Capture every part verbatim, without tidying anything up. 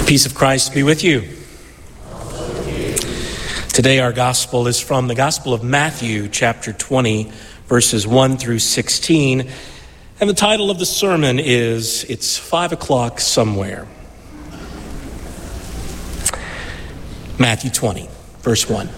Peace of Christ be with you. Today our gospel is from the Gospel of Matthew, chapter twenty, verses one through sixteen. And the title of the sermon is, It's Five O'Clock Somewhere. Matthew twenty, verse one.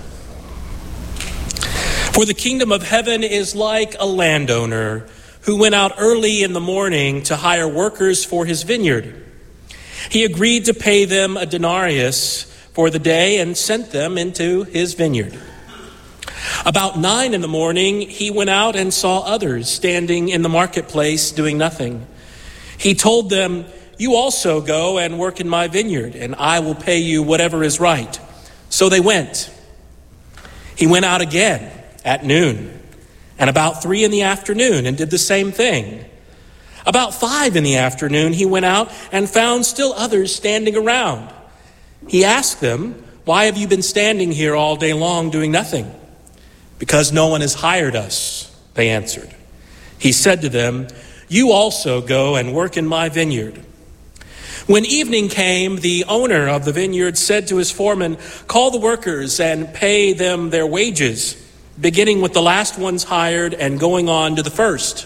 For the kingdom of heaven is like a landowner who went out early in the morning to hire workers for his vineyard. He agreed to pay them a denarius for the day and sent them into his vineyard. About nine in the morning, he went out and saw others standing in the marketplace doing nothing. He told them, "You also go and work in my vineyard, and I will pay you whatever is right." So they went. He went out again at noon and about three in the afternoon and did the same thing. About five in the afternoon, he went out and found still others standing around. He asked them, "Why have you been standing here all day long doing nothing?" "Because no one has hired us," they answered. He said to them, "You also go and work in my vineyard." When evening came, the owner of the vineyard said to his foreman, "Call the workers and pay them their wages, beginning with the last ones hired and going on to the first."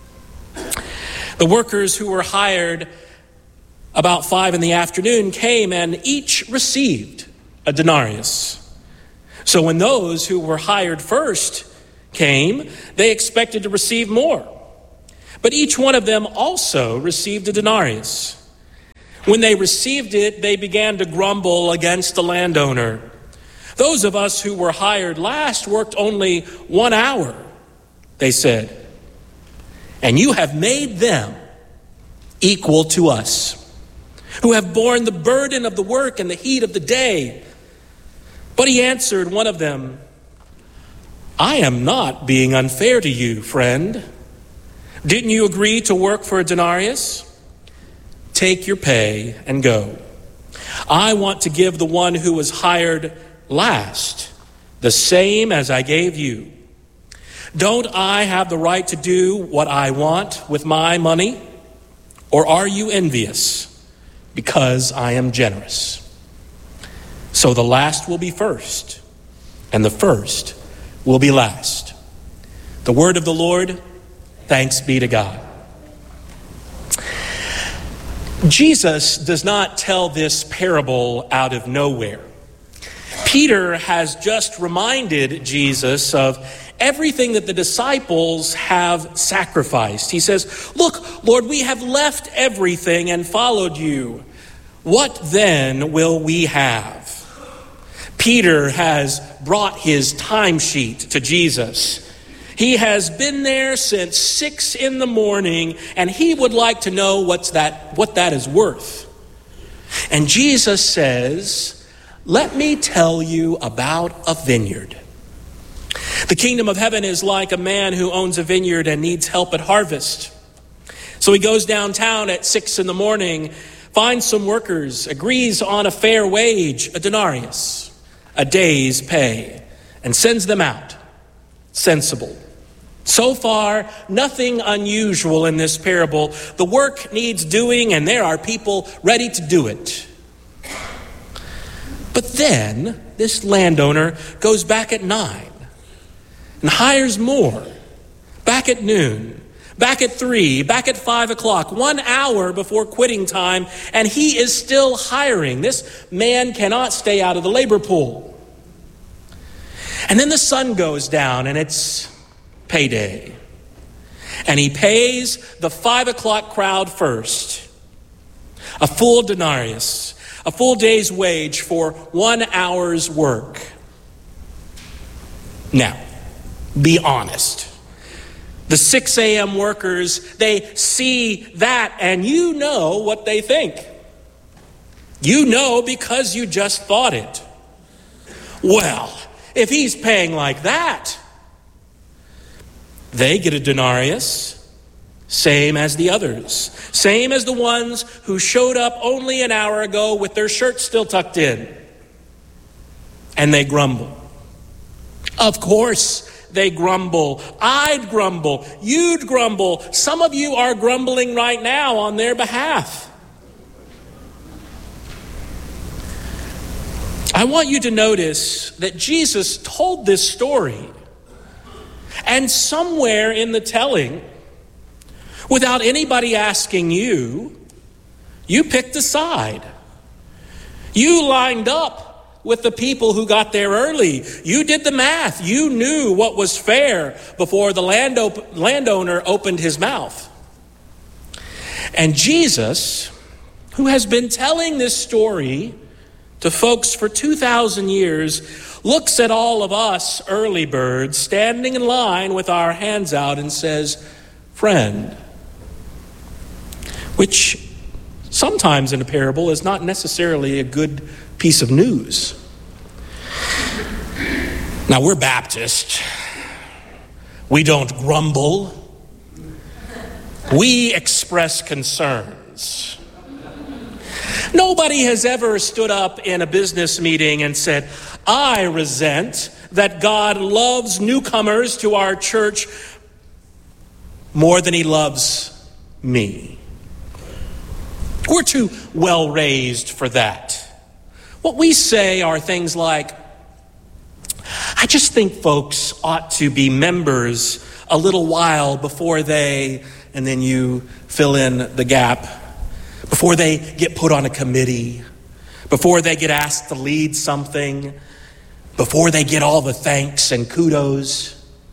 The workers who were hired about five in the afternoon came and each received a denarius. So when those who were hired first came, they expected to receive more. But each one of them also received a denarius. When they received it, they began to grumble against the landowner. "Those of us who were hired last worked only one hour," they said, "and you have made them equal to us, who have borne the burden of the work and the heat of the day." But he answered one of them, "I am not being unfair to you, friend. Didn't you agree to work for a denarius? Take your pay and go. I want to give the one who was hired last the same as I gave you. Don't I have the right to do what I want with my money? Or are you envious because I am generous?" So the last will be first, and the first will be last. The word of the Lord. Thanks be to God. Jesus does not tell this parable out of nowhere. Peter has just reminded Jesus of everything that the disciples have sacrificed. He says, "Look, Lord, we have left everything and followed you. What then will we have?" Peter has brought his timesheet to Jesus. He has been there since six in the morning, and he would like to know what's that, what that is worth. And Jesus says, "Let me tell you about a vineyard. The kingdom of heaven is like a man who owns a vineyard and needs help at harvest. So he goes downtown at six in the morning, finds some workers, agrees on a fair wage, a denarius, a day's pay, and sends them out. Sensible. So far, nothing unusual in this parable. The work needs doing, and there are people ready to do it. But then this landowner goes back at nine and hires more, back at noon, back at three, back at five o'clock, one hour before quitting time, and he is still hiring. This man cannot stay out of the labor pool. And then the sun goes down and it's payday. And he pays the five o'clock crowd first a full denarius, a full day's wage for one hour's work. Now, be honest. The six a.m. workers, they see that and you know what they think. You know because you just thought it. Well, if he's paying like that, they get a denarius, same as the others, same as the ones who showed up only an hour ago with their shirts still tucked in. And they grumble. Of course, they grumble. I'd grumble. You'd grumble. Some of you are grumbling right now on their behalf. I want you to notice that Jesus told this story, and somewhere in the telling, without anybody asking you, you picked a side. You lined up with the people who got there early. You did the math. You knew what was fair before the land op- landowner opened his mouth. And Jesus, who has been telling this story to folks for two thousand years, looks at all of us early birds standing in line with our hands out and says, "Friend," which sometimes in a parable is not necessarily a good piece of news. Now, we're Baptist. We don't grumble. We express concerns. Nobody has ever stood up in a business meeting and said, "I resent that God loves newcomers to our church more than he loves me." We're too well raised for that. What we say are things like, "I just think folks ought to be members a little while before they," and then you fill in the gap, "before they get put on a committee, before they get asked to lead something, before they get all the thanks and kudos."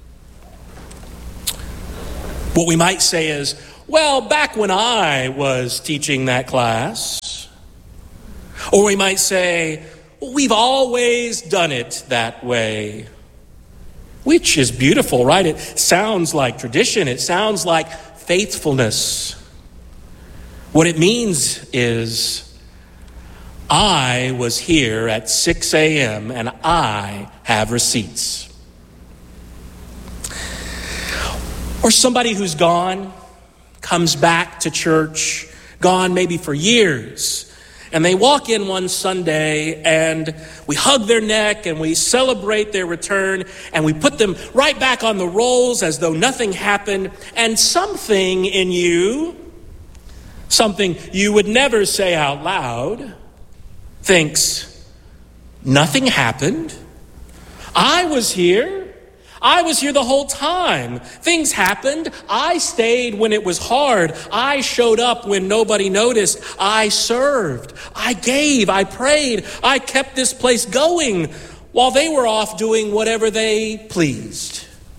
What we might say is, "Well, back when I was teaching that class." Or we might say, "Well, we've always done it that way." Which is beautiful, right? It sounds like tradition. It sounds like faithfulness. What it means is, I was here at six a.m. and I have receipts. Or somebody who's gone, comes back to church, gone maybe for years, and they walk in one Sunday and we hug their neck and we celebrate their return and we put them right back on the rolls as though nothing happened, and something in you, something you would never say out loud, thinks, "Nothing happened. I was here. I was here the whole time. Things happened. I stayed when it was hard. I showed up when nobody noticed. I served. I gave. I prayed. I kept this place going while they were off doing whatever they pleased."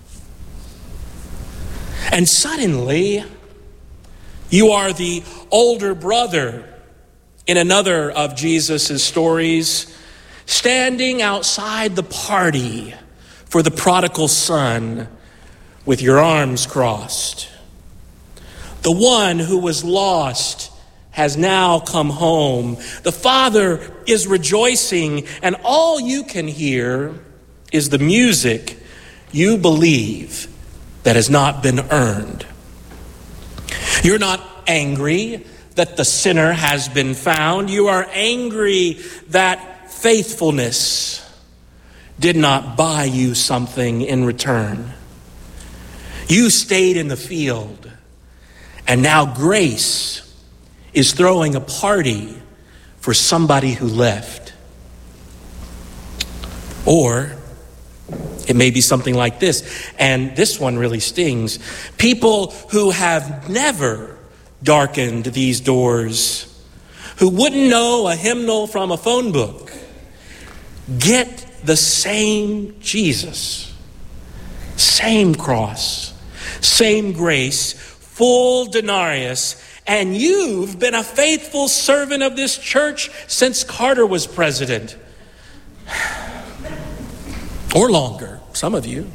And suddenly, you are the older brother in another of Jesus' stories, standing outside the party for the prodigal son with your arms crossed. The one who was lost has now come home. The father is rejoicing, and all you can hear is the music you believe that has not been earned. You're not angry that the sinner has been found. You are angry that faithfulness did not buy you something in return. You stayed in the field, and now grace is throwing a party for somebody who left. Or it may be something like this, and this one really stings. People who have never darkened these doors, who wouldn't know a hymnal from a phone book, get the same Jesus, same cross, same grace, full denarius, and you've been a faithful servant of this church since Carter was president. Or longer, some of you.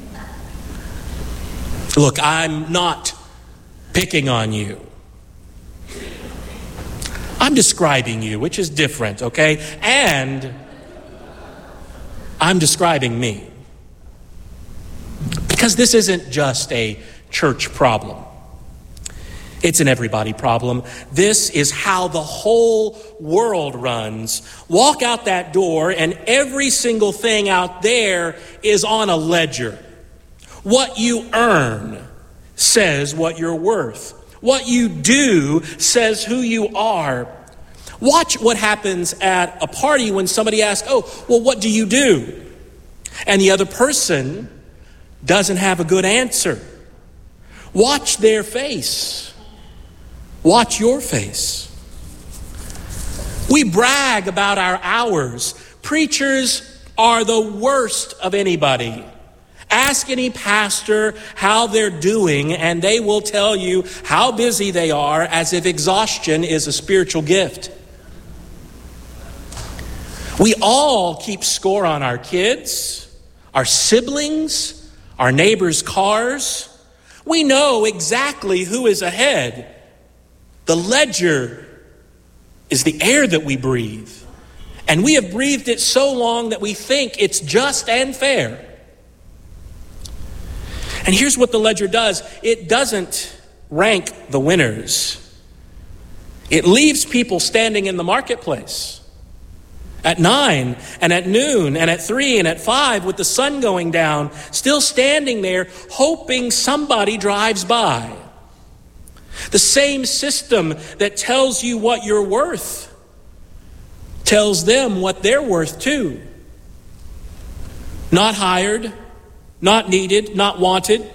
Look, I'm not picking on you. I'm describing you, which is different, okay? And I'm describing me. Because this isn't just a church problem. It's an everybody problem. This is how the whole world runs. Walk out that door and every single thing out there is on a ledger. What you earn says what you're worth. What you do says who you are. Watch what happens at a party when somebody asks, oh, well, what do you do? And the other person doesn't have a good answer. Watch their face. Watch your face. We brag about our hours. Preachers are the worst of anybody. Ask any pastor how they're doing, and they will tell you how busy they are, as if exhaustion is a spiritual gift. We all keep score on our kids, our siblings, our neighbors' cars. We know exactly who is ahead. The ledger is the air that we breathe. And we have breathed it so long that we think it's just and fair. And here's what the ledger does. It doesn't rank the winners. It leaves people standing in the marketplace at nine and at noon and at three and at five with the sun going down, still standing there hoping somebody drives by. The same system that tells you what you're worth tells them what they're worth too. Not hired, not needed, not wanted.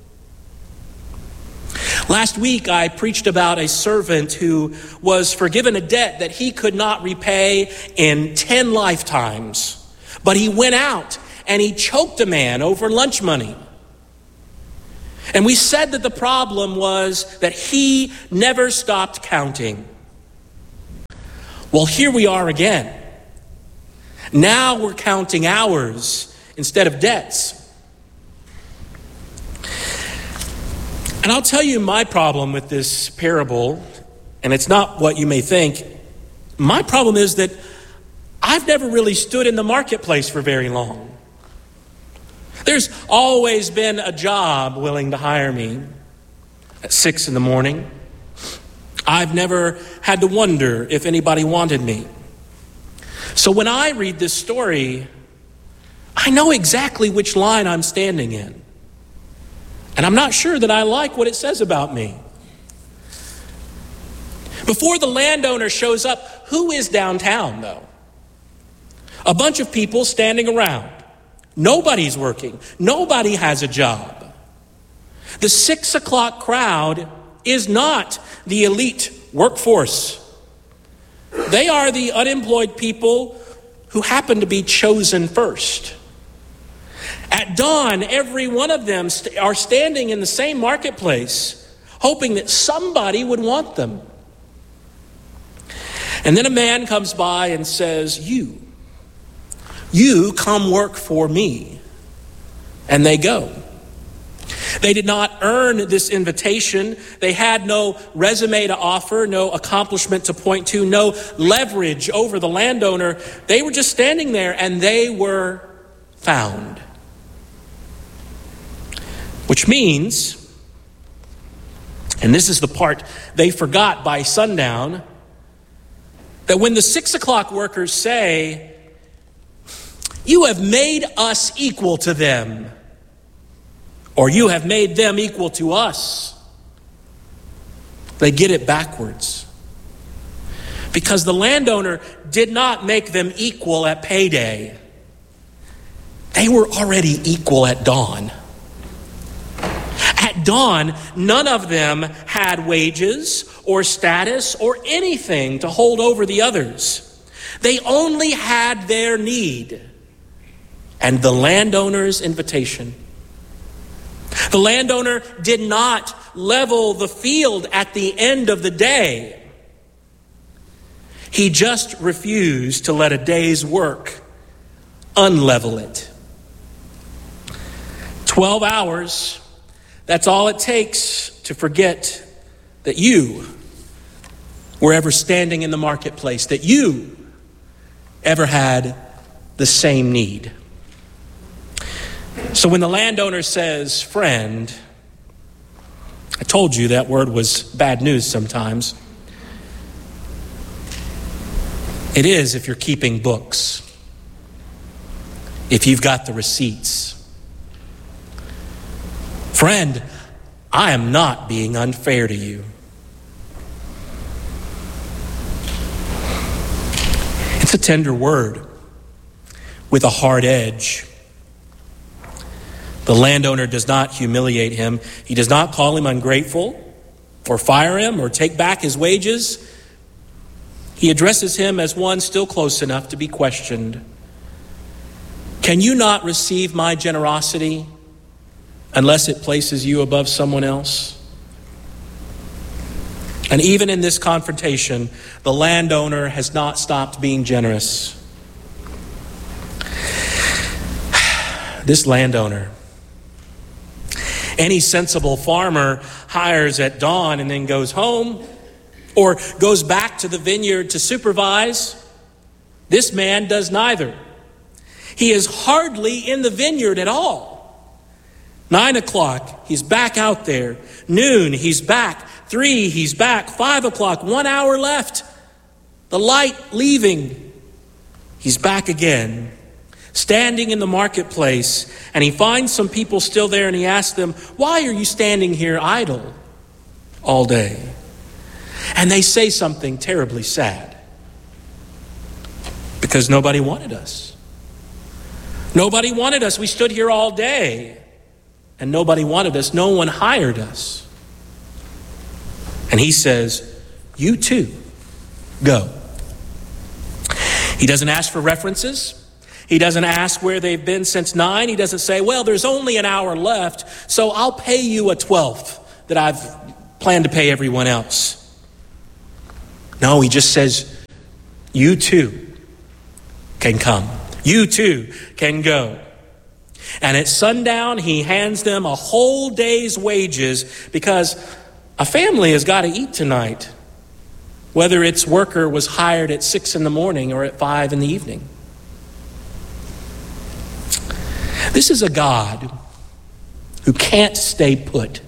Last week I preached about a servant who was forgiven a debt that he could not repay in ten lifetimes. But he went out and he choked a man over lunch money. And we said that the problem was that he never stopped counting. Well, here we are again. Now we're counting hours instead of debts. And I'll tell you my problem with this parable, and it's not what you may think. My problem is that I've never really stood in the marketplace for very long. There's always been a job willing to hire me at six in the morning. I've never had to wonder if anybody wanted me. So when I read this story, I know exactly which line I'm standing in. And I'm not sure that I like what it says about me. Before the landowner shows up, who is downtown, though? A bunch of people standing around. Nobody's working. Nobody has a job. The six o'clock crowd is not the elite workforce. They are the unemployed people who happen to be chosen first. At dawn, every one of them st- are standing in the same marketplace, hoping that somebody would want them. And then a man comes by and says, you, you come work for me. And they go. They did not earn this invitation. They had no resume to offer, no accomplishment to point to, no leverage over the landowner. They were just standing there and they were found. Which means, and this is the part they forgot by sundown, that when the six o'clock workers say, you have made us equal to them, or you have made them equal to us, they get it backwards. Because the landowner did not make them equal at payday. They were already equal at dawn. At dawn, none of them had wages or status or anything to hold over the others. They only had their need and the landowner's invitation. The landowner did not level the field at the end of the day. He just refused to let a day's work unlevel it. Twelve hours, that's all it takes to forget that you were ever standing in the marketplace, that you ever had the same need. So when the landowner says, friend, I told you that word was bad news sometimes. It is if you're keeping books, if you've got the receipts. Friend, I am not being unfair to you. It's a tender word with a hard edge. The landowner does not humiliate him. He does not call him ungrateful or fire him or take back his wages. He addresses him as one still close enough to be questioned. Can you not receive my generosity unless it places you above someone else? And even in this confrontation, the landowner has not stopped being generous. This landowner, any sensible farmer hires at dawn and then goes home or goes back to the vineyard to supervise. This man does neither. He is hardly in the vineyard at all. Nine o'clock, he's back out there. Noon, he's back. Three, he's back. Five o'clock, one hour left. The light leaving. He's back again, standing in the marketplace, and he finds some people still there, and he asks them, why are you standing here idle all day? And they say something terribly sad. Because nobody wanted us. Nobody wanted us. We stood here all day. And nobody wanted us. No one hired us. And he says, you too, go. He doesn't ask for references. He doesn't ask where they've been since nine. He doesn't say, well, there's only an hour left, so I'll pay you a twelfth that I've planned to pay everyone else. No, he just says, you too can come. You too can go. And at sundown, he hands them a whole day's wages because a family has got to eat tonight, whether its worker was hired at six in the morning or at five in the evening. This is a God who can't stay put,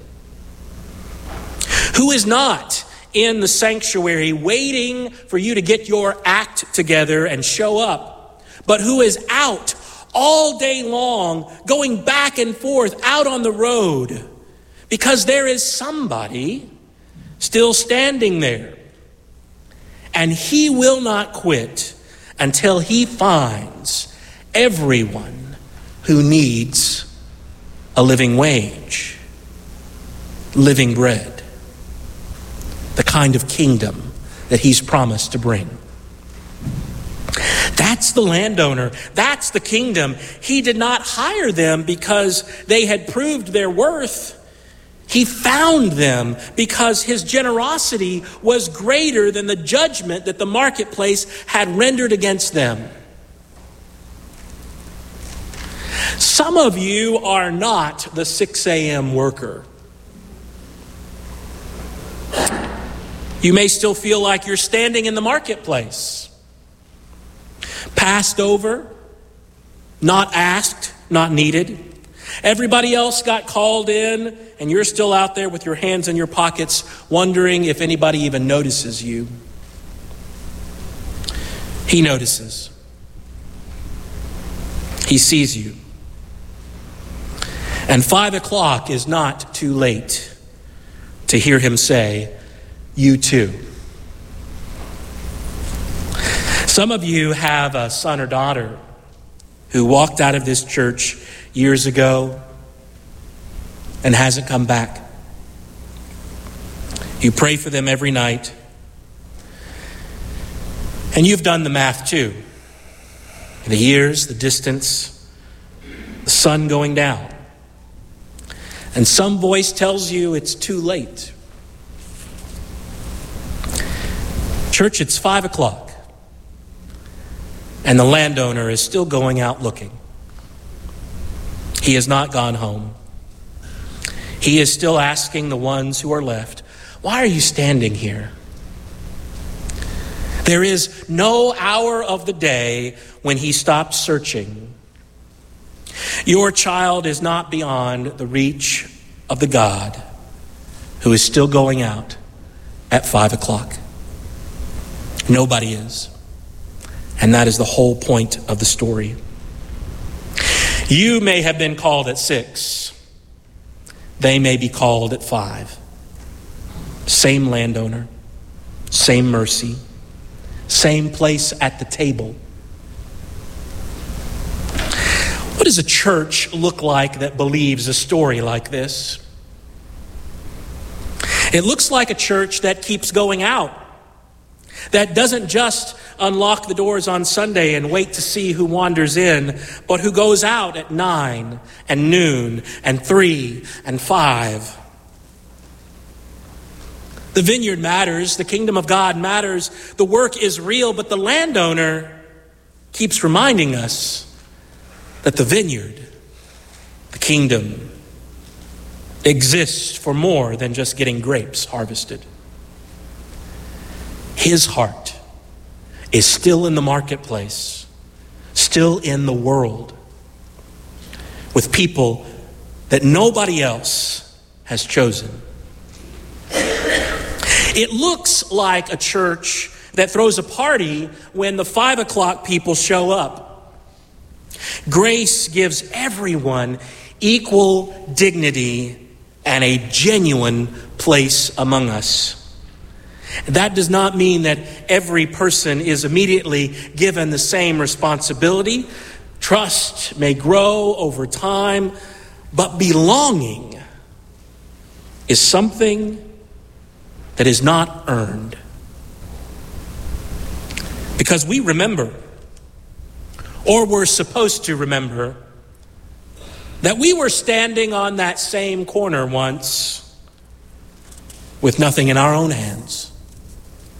who is not in the sanctuary waiting for you to get your act together and show up, but who is out all day long, going back and forth out on the road, because there is somebody still standing there. And he will not quit until he finds everyone who needs a living wage, living bread, the kind of kingdom that he's promised to bring. That's the landowner. That's the kingdom. He did not hire them because they had proved their worth. He found them because his generosity was greater than the judgment that the marketplace had rendered against them. Some of you are not the six a.m. worker. You may still feel like you're standing in the marketplace, passed over, not asked, not needed. Everybody else got called in, and you're still out there with your hands in your pockets, wondering if anybody even notices you. He notices. He sees you. And five o'clock is not too late to hear him say, you too. Some of you have a son or daughter who walked out of this church years ago and hasn't come back. You pray for them every night. And you've done the math too. The years, the distance, the sun going down. And some voice tells you it's too late. Church, it's five o'clock. And the landowner is still going out looking. He has not gone home. He is still asking the ones who are left, why are you standing here? There is no hour of the day when he stops searching. Your child is not beyond the reach of the God who is still going out at five o'clock. Nobody is. And that is the whole point of the story. You may have been called at six. They may be called at five. Same landowner, same mercy, same place at the table. What does a church look like that believes a story like this? It looks like a church that keeps going out, that doesn't just unlock the doors on Sunday and wait to see who wanders in, but who goes out at nine and noon and three and five. The vineyard matters, the kingdom of God matters, the work is real, but the landowner keeps reminding us that the vineyard, the kingdom, exists for more than just getting grapes harvested. His heart is still in the marketplace, still in the world, with people that nobody else has chosen. It looks like a church that throws a party when the five o'clock people show up. Grace gives everyone equal dignity and a genuine place among us. That does not mean that every person is immediately given the same responsibility. Trust may grow over time, but belonging is something that is not earned. Because we remember, or we're supposed to remember, that we were standing on that same corner once with nothing in our own hands.